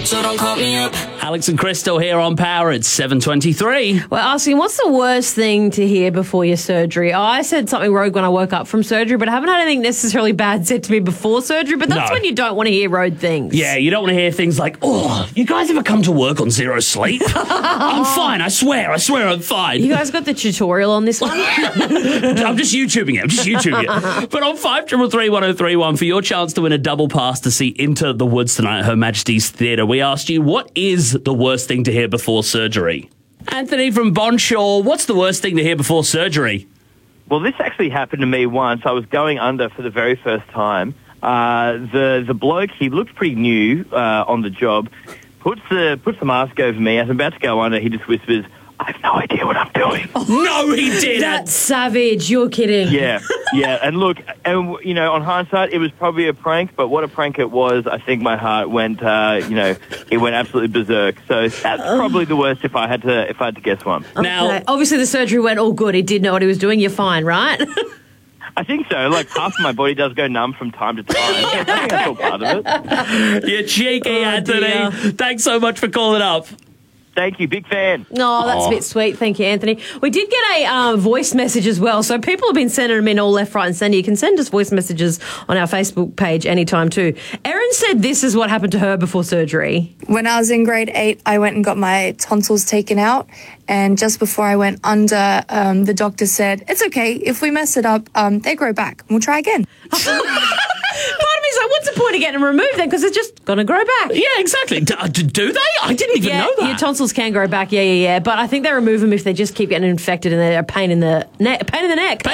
so don't call me up. Alex and Crystal here on Power at 7:23. We're asking, what's the worst thing to hear before your surgery? I said something rogue when I woke up from surgery, but I haven't had anything necessarily bad said to me before surgery, but that's when you don't want to hear rogue things. Yeah, you don't want to hear things like, oh, you guys ever come to work on zero sleep? I'm fine, I swear I'm fine. You guys got the tutorial on this one? I'm just YouTubing it. But on 533-1031 for your chance to win a double pass to see Into the Woods tonight at Her Majesty's Theatre, we asked you, what is the worst thing to hear before surgery? Anthony from Bonshaw, what's the worst thing to hear before surgery? Well, this actually happened to me once. I was going under for the very first time. The bloke, he looked pretty new on the job, puts the mask over me. As I'm about to go under, he just whispers, I have no idea what I'm doing. No, he didn't. That's savage. You're kidding. Yeah. And look, on hindsight, it was probably a prank, but what a prank it was. I think my heart went, it went absolutely berserk. So that's probably the worst if I had to guess one. Okay. Now, obviously the surgery went all good. He did know what he was doing. You're fine, right? I think so. Like, half of my body does go numb from time to time. I think that's all part of it. you're cheeky, Anthony. Dear. Thanks so much for calling up. Thank you. Big fan. Oh, that's a bit sweet. Thank you, Anthony. We did get a voice message as well. So people have been sending them in all left, right and centre. You can send us voice messages on our Facebook page anytime too. Erin said this is what happened to her before surgery. When I was in grade 8, I went and got my tonsils taken out. And just before I went under, the doctor said, it's okay. If we mess it up, they grow back. We'll try again. Part of me is like, what's the point of getting them removed then? Because it's just going to grow back. Yeah, exactly. Do they? I didn't even know that. Your tonsils can grow back. Yeah. But I think they remove them if they just keep getting infected and they're a pain in the neck. Pain in the neck.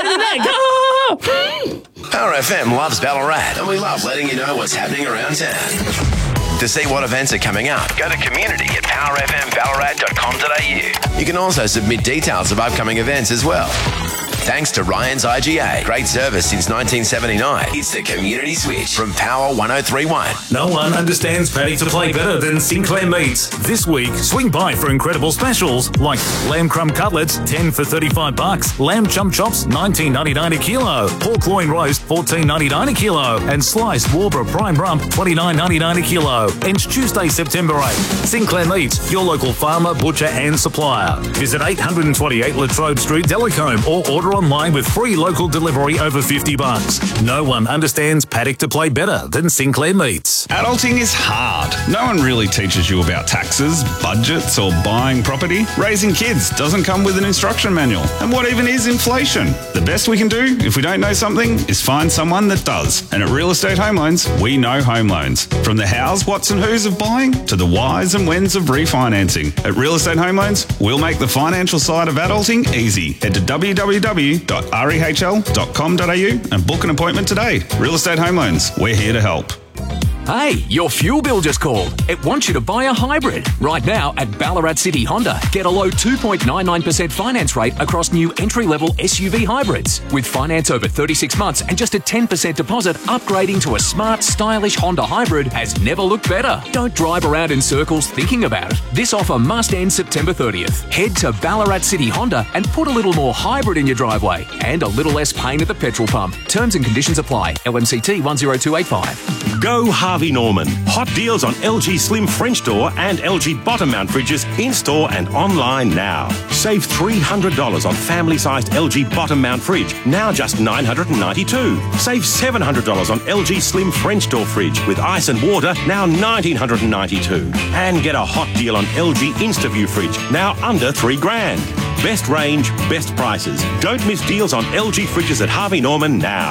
Power FM loves Ballarat, and we love letting you know what's happening around town. To see what events are coming up, go to community at powerfmballarat.com.au. You can also submit details of upcoming events as well. Thanks to Ryan's IGA. Great service since 1979. It's the Community Switch from Power 1031. No one understands paddock to play better than Sinclair Meats. This week, swing by for incredible specials like lamb crumb cutlets, 10 for $35, lamb chump chops, $19.99 a kilo, pork loin roast, $14.99 a kilo, and sliced Warborough prime rump, $29.99 a kilo. Ends Tuesday, September 8th. Sinclair Meats, your local farmer, butcher and supplier. Visit 828 Latrobe Street, Delacombe, or order online with free local delivery over $50. No one understands paddock to play better than Sinclair Meats. Adulting is hard. No one really teaches you about taxes, budgets, or buying property. Raising kids doesn't come with an instruction manual. And what even is inflation? The best we can do, if we don't know something, is find someone that does. And at Real Estate Home Loans, we know home loans. From the hows, whats and whos of buying to the whys and whens of refinancing. At Real Estate Home Loans, we'll make the financial side of adulting easy. Head to www.rehl.com.au and book an appointment today. Real Estate Home Loans, we're here to help. Hey, your fuel bill just called. It wants you to buy a hybrid. Right now at Ballarat City Honda, get a low 2.99% finance rate across new entry-level SUV hybrids. With finance over 36 months and just a 10% deposit, upgrading to a smart, stylish Honda hybrid has never looked better. Don't drive around in circles thinking about it. This offer must end September 30th. Head to Ballarat City Honda and put a little more hybrid in your driveway and a little less pain at the petrol pump. Terms and conditions apply. LMCT 10285. Go Harvey Norman. Hot deals on LG Slim French door and LG bottom mount fridges in-store and online now. Save $300 on family-sized LG bottom mount fridge, now just $992. Save $700 on LG Slim French door fridge with ice and water, now $1,992. And get a hot deal on LG InstaView fridge, now under $3,000. Best range, best prices. Don't miss deals on LG fridges at Harvey Norman now.